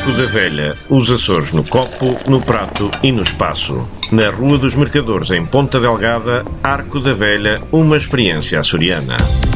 Arco da Velha, os Açores no copo, no prato e no espaço. Na Rua dos Mercadores, em Ponta Delgada, Arco da Velha, uma experiência açoriana.